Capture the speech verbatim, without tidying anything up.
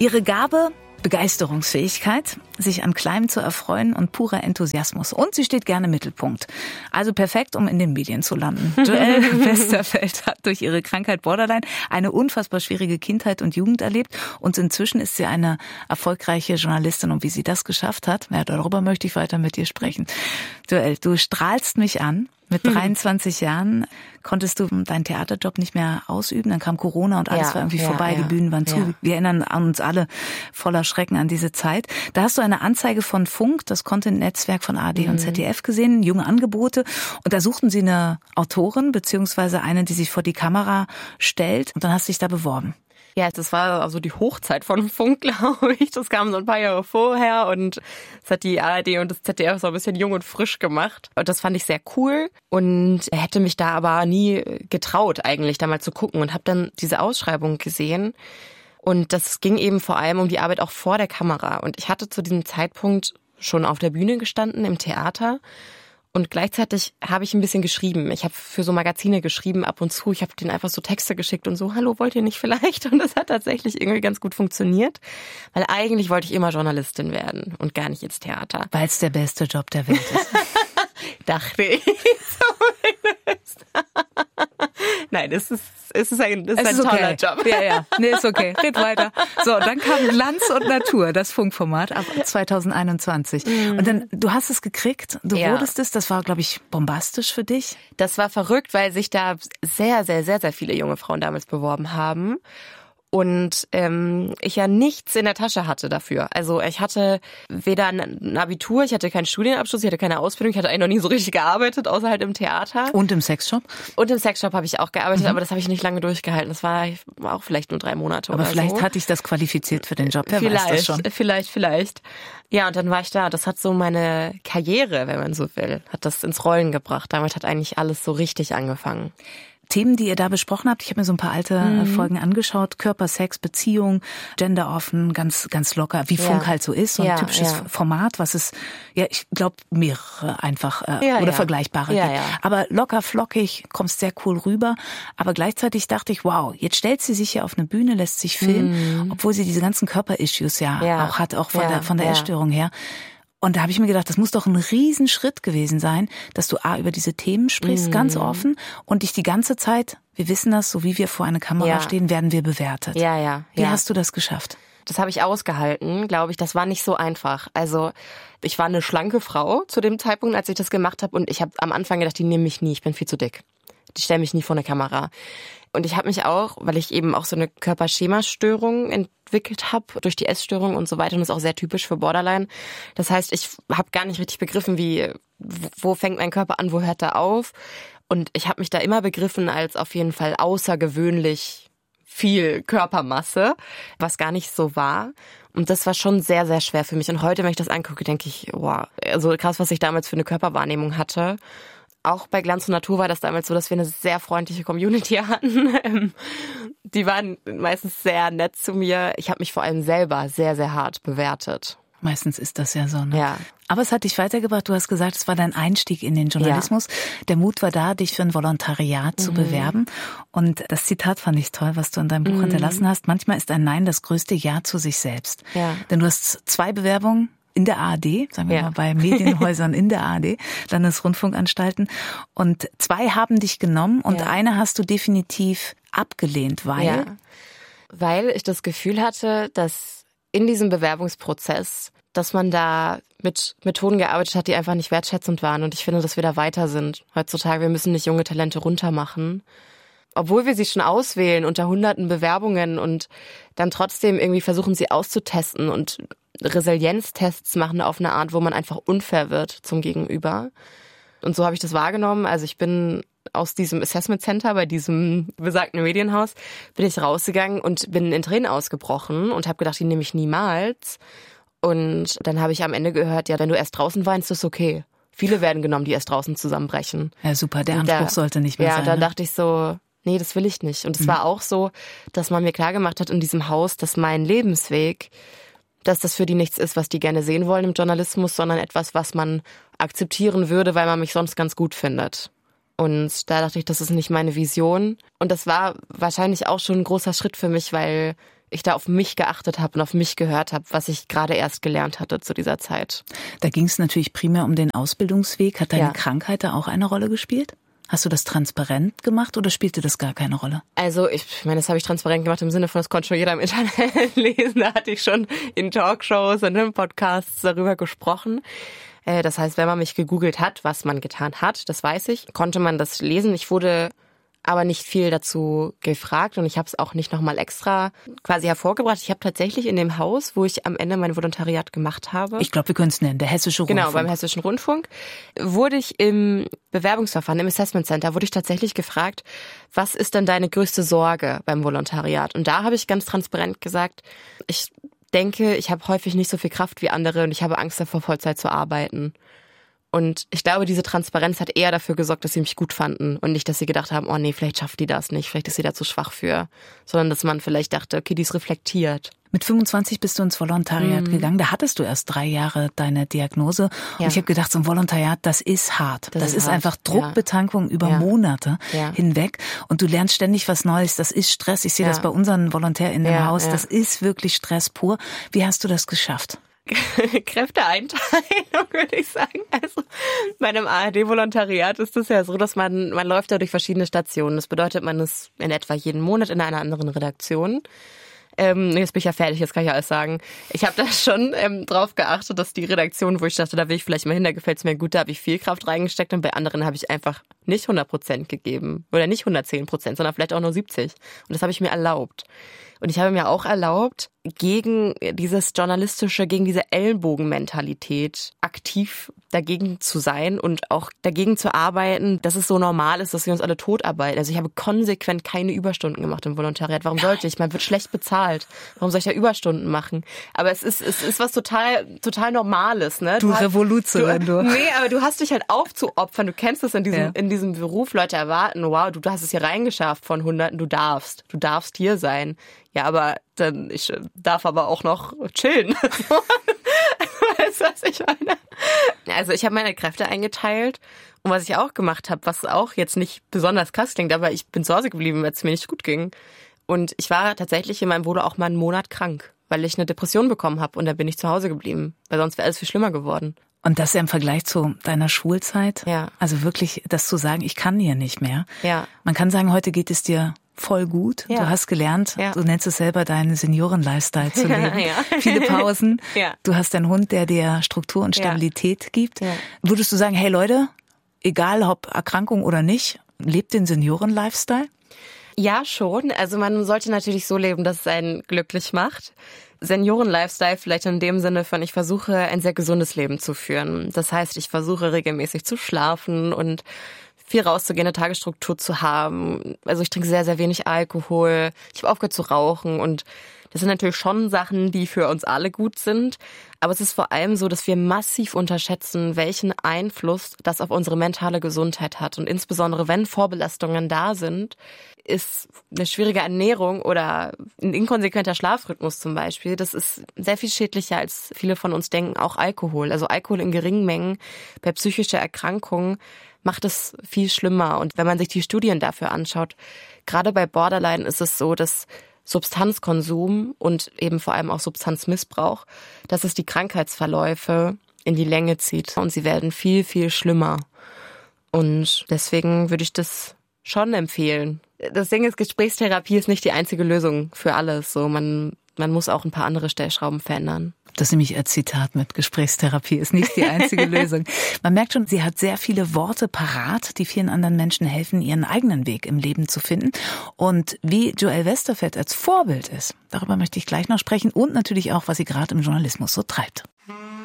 Ihre Gabe, Begeisterungsfähigkeit, sich an Kleinem zu erfreuen und purer Enthusiasmus. Und sie steht gerne im Mittelpunkt. Also perfekt, um in den Medien zu landen. Joelle Westerfeld hat durch ihre Krankheit Borderline eine unfassbar schwierige Kindheit und Jugend erlebt. Und inzwischen ist sie eine erfolgreiche Journalistin. Und wie sie das geschafft hat, ja, darüber möchte ich weiter mit dir sprechen. Joelle, du strahlst mich an. Mit dreiundzwanzig Jahren konntest du deinen Theaterjob nicht mehr ausüben. Dann kam Corona und alles ja, war irgendwie ja, vorbei. Ja, die Bühnen waren zu. ja. Wir erinnern an uns alle voller Schrecken an diese Zeit. Da hast du eine Anzeige von Funk, das Content-Netzwerk von A R D mhm. und Z D F gesehen, junge Angebote. Und da suchten sie eine Autorin beziehungsweise eine, die sich vor die Kamera stellt. Und dann hast du dich da beworben. Ja, das war also die Hochzeit von Funk, glaube ich. Das kam so ein paar Jahre vorher und das hat die A R D und das Z D F so ein bisschen jung und frisch gemacht. Und das fand ich sehr cool und hätte mich da aber nie getraut, eigentlich da mal zu gucken und habe dann diese Ausschreibung gesehen. Und das ging eben vor allem um die Arbeit auch vor der Kamera. Und ich hatte zu diesem Zeitpunkt schon auf der Bühne gestanden, im Theater. Und gleichzeitig habe ich ein bisschen geschrieben. Ich habe für so Magazine geschrieben ab und zu. Ich habe denen einfach so Texte geschickt und so, hallo, wollt ihr nicht vielleicht? Und das hat tatsächlich irgendwie ganz gut funktioniert. Weil eigentlich wollte ich immer Journalistin werden und gar nicht ins Theater. Weil es der beste Job der Welt ist. Dachte ich zumindest. Nein, es ist, es ist ein, es ist ein ist toller okay. Job. Ja, ja, nee, ist okay. Red weiter. So, dann kam Lanz und Natur, das Funkformat ab zwanzig einundzwanzig. Mhm. Und dann, du hast es gekriegt, du ja. wurdest es, das war, glaube ich, bombastisch für dich. Das war verrückt, weil sich da sehr, sehr, sehr, sehr viele junge Frauen damals beworben haben. Und ähm, ich ja nichts in der Tasche hatte dafür. Also ich hatte weder ein Abitur, ich hatte keinen Studienabschluss, ich hatte keine Ausbildung, ich hatte eigentlich noch nie so richtig gearbeitet, außer halt im Theater. Und im Sexshop? Und im Sexshop habe ich auch gearbeitet, mhm. aber das habe ich nicht lange durchgehalten. Das war auch vielleicht nur drei Monate aber oder so. Aber vielleicht hatte ich das qualifiziert für den Job, wer vielleicht, weiß das schon. Vielleicht, vielleicht. Ja, und dann war ich da. Das hat so meine Karriere, wenn man so will, hat das ins Rollen gebracht. Damit hat eigentlich alles so richtig angefangen. Themen, die ihr da besprochen habt, ich habe mir so ein paar alte mhm. Folgen angeschaut, Körper, Sex, Beziehung, genderoffen, ganz ganz locker, wie Funk ja. halt so ist, so ein ja, typisches ja. Format, was es, ja, ich glaube, mehrere einfach äh, ja, oder ja. vergleichbare ja, gibt. Ja. Aber locker, flockig, kommst sehr cool rüber, aber gleichzeitig dachte ich, wow, jetzt stellt sie sich hier auf eine Bühne, lässt sich filmen, mhm. obwohl sie diese ganzen Körper-Issues ja, ja auch hat, auch von ja. der von der ja. Essstörung her. Und da habe ich mir gedacht, das muss doch ein Riesenschritt gewesen sein, dass du A, über diese Themen sprichst, mhm. ganz offen, und dich die ganze Zeit, wir wissen das, so wie wir vor einer Kamera ja. stehen, werden wir bewertet. Ja, ja. Wie ja. hast du das geschafft? Das habe ich ausgehalten, glaube ich. Das war nicht so einfach. Also ich war eine schlanke Frau zu dem Zeitpunkt, als ich das gemacht habe. Und ich habe am Anfang gedacht, die nehmen mich nie, ich bin viel zu dick. Die stellen mich nie vor eine Kamera. Und ich habe mich auch, weil ich eben auch so eine Körperschemastörung entwickelt habe, durch die Essstörung und so weiter, und das ist auch sehr typisch für Borderline. Das heißt, ich habe gar nicht richtig begriffen, wie, wo fängt mein Körper an, wo hört er auf? Und ich habe mich da immer begriffen als auf jeden Fall außergewöhnlich viel Körpermasse, was gar nicht so war. Und das war schon sehr, sehr schwer für mich. Und heute, wenn ich das angucke, denke ich, wow, also krass, was ich damals für eine Körperwahrnehmung hatte. Auch bei Glanz und Natur war das damals so, dass wir eine sehr freundliche Community hatten. Die waren meistens sehr nett zu mir. Ich habe mich vor allem selber sehr, sehr hart bewertet. Meistens ist das ja so, ne? Ja. Aber es hat dich weitergebracht. Du hast gesagt, es war dein Einstieg in den Journalismus. Ja. Der Mut war da, dich für ein Volontariat mhm. zu bewerben. Und das Zitat fand ich toll, was du in deinem Buch mhm. hinterlassen hast. Manchmal ist ein Nein das größte Ja zu sich selbst. Ja. Denn du hast zwei Bewerbungen in der A R D, sagen wir ja. mal bei Medienhäusern in der A R D, Landesrundfunkanstalten. Und zwei haben dich genommen und ja. eine hast du definitiv abgelehnt, weil? Ja. Weil ich das Gefühl hatte, dass in diesem Bewerbungsprozess, dass man da mit Methoden gearbeitet hat, die einfach nicht wertschätzend waren. Und ich finde, dass wir da weiter sind. Heutzutage, wir müssen nicht junge Talente runtermachen. Obwohl wir sie schon auswählen unter hunderten Bewerbungen und dann trotzdem irgendwie versuchen, sie auszutesten und Resilienztests machen auf eine Art, wo man einfach unfair wird zum Gegenüber. Und so habe ich das wahrgenommen. Also ich bin aus diesem Assessment Center, bei diesem besagten Medienhaus, bin ich rausgegangen und bin in Tränen ausgebrochen und habe gedacht, die nehme ich niemals. Und dann habe ich am Ende gehört, ja, wenn du erst draußen weinst, ist okay. Viele werden genommen, die erst draußen zusammenbrechen. Ja, super, der Anspruch da, sollte nicht mehr ja, sein. Ja, da ne? dachte ich so, nee, das will ich nicht. Und es mhm. war auch so, dass man mir klargemacht hat in diesem Haus, dass mein Lebensweg, dass das für die nichts ist, was die gerne sehen wollen im Journalismus, sondern etwas, was man akzeptieren würde, weil man mich sonst ganz gut findet. Und da dachte ich, das ist nicht meine Vision. Und das war wahrscheinlich auch schon ein großer Schritt für mich, weil ich da auf mich geachtet habe und auf mich gehört habe, was ich gerade erst gelernt hatte zu dieser Zeit. Da ging es natürlich primär um den Ausbildungsweg. Hat deine Ja. Krankheit da auch eine Rolle gespielt? Hast du das transparent gemacht oder spielte das gar keine Rolle? Also ich meine, das habe ich transparent gemacht im Sinne von, das konnte schon jeder im Internet lesen. Da hatte ich schon in Talkshows und in Podcasts darüber gesprochen. Das heißt, wenn man mich gegoogelt hat, was man getan hat, das weiß ich, konnte man das lesen. Ich wurde aber nicht viel dazu gefragt und ich habe es auch nicht nochmal extra quasi hervorgebracht. Ich habe tatsächlich in dem Haus, wo ich am Ende mein Volontariat gemacht habe. Ich glaube, wir können es nennen, der Hessische Rundfunk. Genau, beim Hessischen Rundfunk wurde ich im Bewerbungsverfahren, im Assessment Center, wurde ich tatsächlich gefragt, was ist denn deine größte Sorge beim Volontariat? Und da habe ich ganz transparent gesagt, ich denke, ich habe häufig nicht so viel Kraft wie andere und ich habe Angst davor, Vollzeit zu arbeiten. Und ich glaube, diese Transparenz hat eher dafür gesorgt, dass sie mich gut fanden und nicht, dass sie gedacht haben, oh nee, vielleicht schafft die das nicht, vielleicht ist sie da zu schwach für, sondern dass man vielleicht dachte, okay, die ist reflektiert. Mit fünfundzwanzig bist du ins Volontariat mhm. gegangen. Da hattest du erst drei Jahre deine Diagnose. Und ja. ich habe gedacht, so ein Volontariat, das ist hart. Das, das ist, ist hart. Einfach Druckbetankung ja. über ja. Monate ja. hinweg. Und du lernst ständig was Neues. Das ist Stress. Ich sehe ja. das bei unseren VolontärInnen im ja, Haus. ja. Das ist wirklich Stress pur. Wie hast du das geschafft? Kräfteeinteilung, würde ich sagen. Also bei einem A R D-Volontariat ist es ja so, dass man, man läuft da durch verschiedene Stationen. Das bedeutet, man ist in etwa jeden Monat in einer anderen Redaktion. Ähm, jetzt bin ich ja fertig, jetzt kann ich alles sagen. Ich habe da schon ähm, drauf geachtet, dass die Redaktion, wo ich dachte, da will ich vielleicht mal hin, da gefällt es mir gut, da habe ich viel Kraft reingesteckt und bei anderen habe ich einfach nicht hundert Prozent gegeben. Oder nicht hundertzehn Prozent, sondern vielleicht auch nur siebzig. Und das habe ich mir erlaubt. Und ich habe mir auch erlaubt, gegen dieses journalistische, gegen diese Ellenbogenmentalität aktiv dagegen zu sein und auch dagegen zu arbeiten, dass es so normal ist, dass wir uns alle totarbeiten. Also ich habe konsequent keine Überstunden gemacht im Volontariat. Warum sollte ich? Man wird schlecht bezahlt. Warum soll ich da Überstunden machen? Aber es ist, es ist was total, total Normales, ne? Du, du Revoluzerin, du. Nee, aber du hast dich halt aufzuopfern. Du kennst es in diesem, ja. in diesem Beruf. Leute erwarten, wow, du hast es hier reingeschafft von Hunderten. Du darfst. Du darfst hier sein. Ja, aber dann, ich darf aber auch noch chillen. Weißt du, was ich meine? Also ich habe meine Kräfte eingeteilt und was ich auch gemacht habe, was auch jetzt nicht besonders krass klingt, aber ich bin zu Hause geblieben, weil es mir nicht gut ging. Und ich war tatsächlich in meinem Volo auch mal einen Monat krank, weil ich eine Depression bekommen habe und dann bin ich zu Hause geblieben, weil sonst wäre alles viel schlimmer geworden. Und das ja im Vergleich zu deiner Schulzeit, ja. also wirklich das zu sagen, ich kann hier nicht mehr. Ja. Man kann sagen, heute geht es dir voll gut. Ja. Du hast gelernt, ja. du nennst es selber deinen Senioren-Lifestyle zu leben. Ja. Viele Pausen. Ja. Du hast einen Hund, der dir Struktur und Stabilität ja. gibt. Ja. Würdest du sagen, hey Leute, egal ob Erkrankung oder nicht, lebt den Senioren-Lifestyle? Ja, schon. Also man sollte natürlich so leben, dass es einen glücklich macht. Senioren-Lifestyle vielleicht in dem Sinne von, ich versuche ein sehr gesundes Leben zu führen. Das heißt, ich versuche regelmäßig zu schlafen und viel rauszugehen, eine Tagesstruktur zu haben. Also ich trinke sehr, sehr wenig Alkohol. Ich habe aufgehört zu rauchen und das sind natürlich schon Sachen, die für uns alle gut sind. Aber es ist vor allem so, dass wir massiv unterschätzen, welchen Einfluss das auf unsere mentale Gesundheit hat. Und insbesondere, wenn Vorbelastungen da sind, ist eine schwierige Ernährung oder ein inkonsequenter Schlafrhythmus zum Beispiel, das ist sehr viel schädlicher, als viele von uns denken, auch Alkohol. Also Alkohol in geringen Mengen bei psychischer Erkrankung macht es viel schlimmer. Und wenn man sich die Studien dafür anschaut, gerade bei Borderline ist es so, dass Substanzkonsum und eben vor allem auch Substanzmissbrauch, dass es die Krankheitsverläufe in die Länge zieht und sie werden viel, viel schlimmer. Und deswegen würde ich das schon empfehlen. Das Ding ist, Gesprächstherapie ist nicht die einzige Lösung für alles. So, man, man muss auch ein paar andere Stellschrauben verändern. Das nehme ich als Zitat mit. Gesprächstherapie ist nicht die einzige Lösung. Man merkt schon, sie hat sehr viele Worte parat, die vielen anderen Menschen helfen, ihren eigenen Weg im Leben zu finden. Und wie Joelle Westerfeld als Vorbild ist, darüber möchte ich gleich noch sprechen und natürlich auch, was sie gerade im Journalismus so treibt.